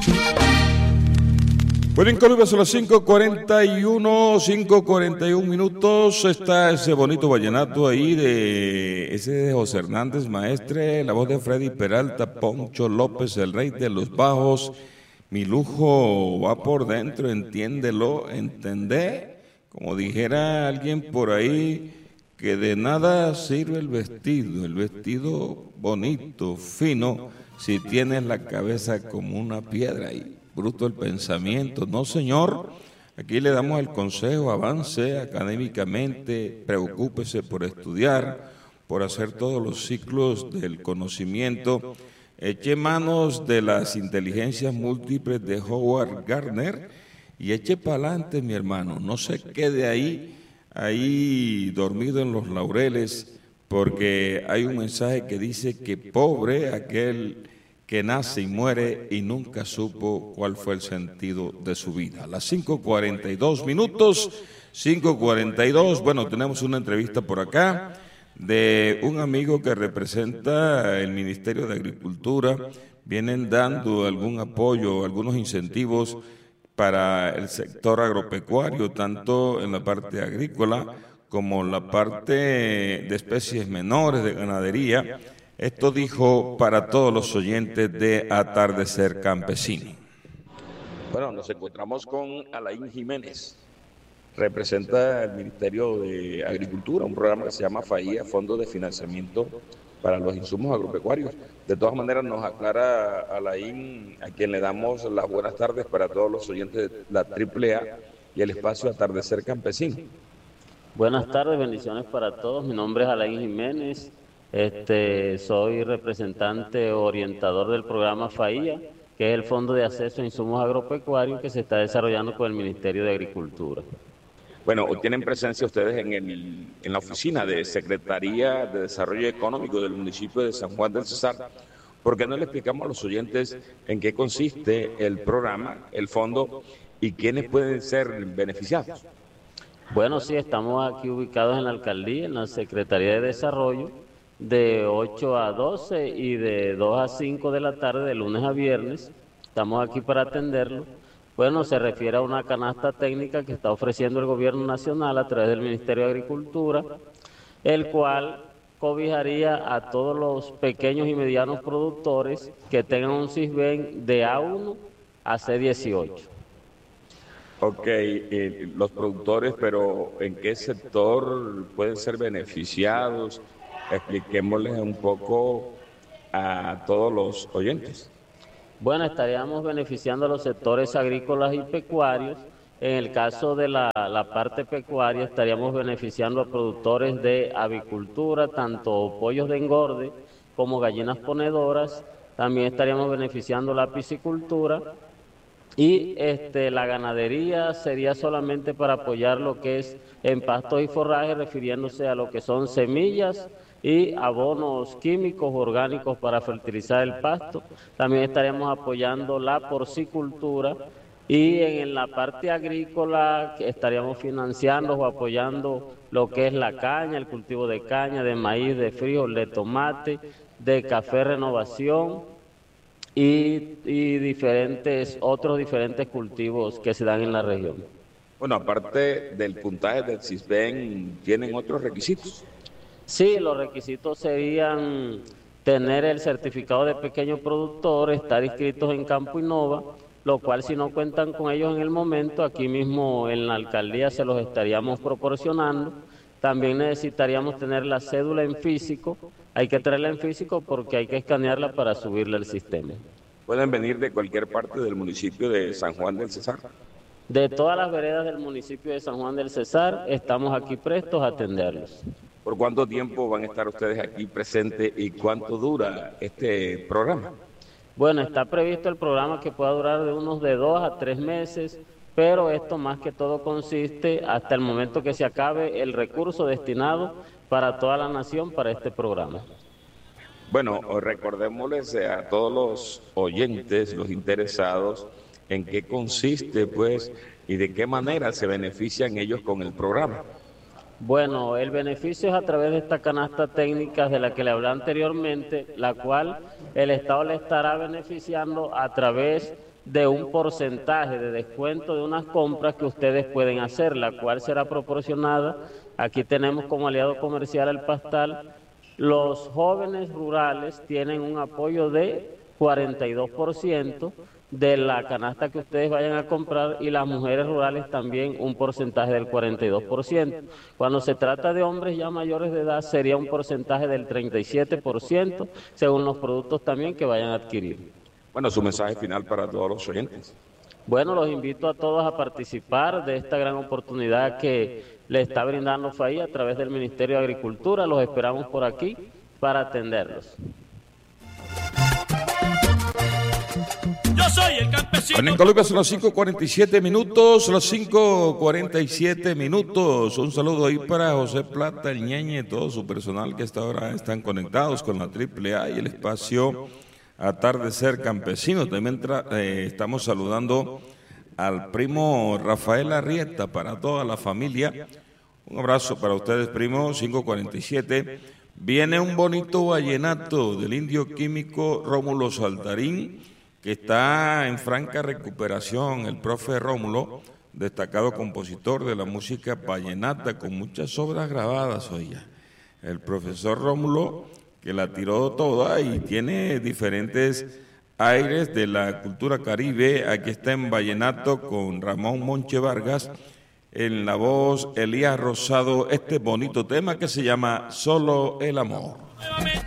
Bueno, en Colombia son las 5:41 minutos. Está ese bonito vallenato ahí de ese de José Hernández Maestre, la voz de Freddy Peralta, Poncho López, el rey de los bajos. Mi lujo va por dentro, entiéndelo, entendé. Como dijera alguien por ahí, que de nada sirve el vestido bonito, fino, si tienes la cabeza como una piedra ahí. Bruto el pensamiento. No, señor, aquí le damos el consejo: avance académicamente, preocúpese por estudiar, por hacer todos los ciclos del conocimiento, eche manos de las inteligencias múltiples de Howard Gardner y eche para adelante, mi hermano. No se quede ahí dormido en los laureles, porque hay un mensaje que dice que pobre aquel que nace y muere y nunca supo cuál fue el sentido de su vida. A las 5:42 minutos, 5:42, bueno, tenemos una entrevista por acá de un amigo que representa el Ministerio de Agricultura. Vienen dando algún apoyo, algunos incentivos para el sector agropecuario, tanto en la parte agrícola como en la parte de especies menores, de ganadería. Esto dijo para todos los oyentes de Atardecer Campesino. Bueno, nos encontramos con Alain Jiménez, representa el Ministerio de Agricultura, un programa que se llama FAIA, Fondo de Financiamiento para los Insumos Agropecuarios. De todas maneras, nos aclara Alain, a quien le damos las buenas tardes para todos los oyentes de la AAA y el espacio Atardecer Campesino. Buenas tardes, bendiciones para todos. Mi nombre es Alain Jiménez. Soy representante orientador del programa FAIA, que es el Fondo de Acceso a Insumos Agropecuarios que se está desarrollando con el Ministerio de Agricultura. Bueno, tienen presencia ustedes en la oficina de Secretaría de Desarrollo Económico del municipio de San Juan del Cesar. ¿Por qué no le explicamos a los oyentes en qué consiste el programa, el fondo y quiénes pueden ser beneficiados? Bueno, sí, estamos aquí ubicados en la alcaldía, en la Secretaría de Desarrollo, de 8 a 12 y de 2 a 5 de la tarde, de lunes a viernes. Estamos aquí para atenderlo. Bueno, se refiere a una canasta técnica que está ofreciendo el Gobierno Nacional a través del Ministerio de Agricultura, el cual cobijaría a todos los pequeños y medianos productores que tengan un CISBEN de A1 a C18. Ok, los productores, pero ¿en qué sector pueden ser beneficiados? Expliquémosles un poco a todos los oyentes. Bueno, estaríamos beneficiando a los sectores agrícolas y pecuarios. En el caso de la parte pecuaria, estaríamos beneficiando a productores de avicultura, tanto pollos de engorde como gallinas ponedoras. También estaríamos beneficiando la piscicultura. Y la ganadería sería solamente para apoyar lo que es en pastos y forrajes, refiriéndose a lo que son semillas y abonos químicos orgánicos para fertilizar el pasto. También estaríamos apoyando la porcicultura y en la parte agrícola estaríamos financiando o apoyando lo que es la caña, el cultivo de caña, de maíz, de frijol, de tomate, de café renovación y otros diferentes cultivos que se dan en la región. Bueno, aparte del puntaje del CISBEN, ¿tienen otros requisitos? Sí, los requisitos serían tener el certificado de pequeño productor, estar inscritos en Campo Innova, lo cual si no cuentan con ellos en el momento, aquí mismo en la alcaldía se los estaríamos proporcionando. También necesitaríamos tener la cédula en físico, hay que traerla en físico porque hay que escanearla para subirla al sistema. ¿Pueden venir de cualquier parte del municipio de San Juan del Cesar? De todas las veredas del municipio de San Juan del Cesar, estamos aquí prestos a atenderlos. ¿Por cuánto tiempo van a estar ustedes aquí presentes y cuánto dura este programa? Bueno, está previsto el programa que pueda durar de unos de 2 a 3 meses, pero esto más que todo consiste hasta el momento que se acabe el recurso destinado para toda la nación para este programa. Bueno, recordémosles a todos los oyentes, los interesados, en qué consiste, pues, y de qué manera se benefician ellos con el programa. Bueno, el beneficio es a través de esta canasta técnica de la que le hablé anteriormente, la cual el Estado le estará beneficiando a través de un porcentaje de descuento de unas compras que ustedes pueden hacer, la cual será proporcionada. Aquí tenemos como aliado comercial al Pastal. Los jóvenes rurales tienen un apoyo de 42% de la canasta que ustedes vayan a comprar, y las mujeres rurales también un porcentaje del 42%. Cuando se trata de hombres ya mayores de edad sería un porcentaje del 37%, según los productos también que vayan a adquirir. Bueno, su mensaje final para todos los oyentes. Bueno, los invito a todos a participar de esta gran oportunidad que le está brindando FAI a través del Ministerio de Agricultura. Los esperamos por aquí para atenderlos. Yo soy el campesino. En Colombia son las 5:47 minutos, las 5:47 minutos. Un saludo ahí para José Plata, el Ñeñe, todo su personal que hasta ahora están conectados con la AAA y el espacio Atardecer Campesino. También estamos saludando al primo Rafael Arrieta, para toda la familia. Un abrazo para ustedes, primo. 5:47. Viene un bonito vallenato del indio químico Rómulo Saltarín, que está en franca recuperación. El profe Rómulo, destacado compositor de la música vallenata, con muchas obras grabadas, oiga. El profesor Rómulo, que la tiró toda y tiene diferentes aires de la cultura caribe. Aquí está en vallenato con Ramón Monche Vargas, en la voz Elías Rosado, este bonito tema que se llama Solo el Amor.